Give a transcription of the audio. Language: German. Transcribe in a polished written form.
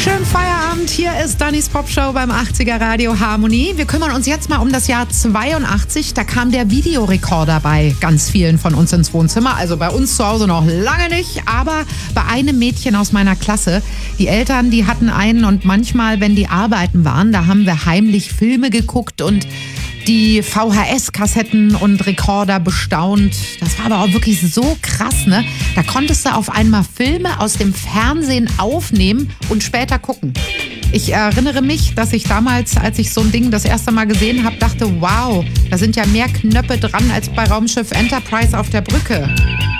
Schönen Feierabend, hier ist Dannys Popshow beim 80er Radio Harmonie. Wir kümmern uns jetzt mal um das Jahr 82. Da kam der Videorekorder bei ganz vielen von uns ins Wohnzimmer. Also bei uns zu Hause noch lange nicht, aber bei einem Mädchen aus meiner Klasse. Die Eltern, die hatten einen und manchmal, wenn die arbeiten waren, da haben wir heimlich Filme geguckt und die VHS-Kassetten und Rekorder bestaunt. Das war aber auch wirklich so krass, ne? Da konntest du auf einmal Filme aus dem Fernsehen aufnehmen und später gucken. Ich erinnere mich, dass ich damals, als ich so ein Ding das erste Mal gesehen habe, dachte, wow, da sind ja mehr Knöpfe dran als bei Raumschiff Enterprise auf der Brücke.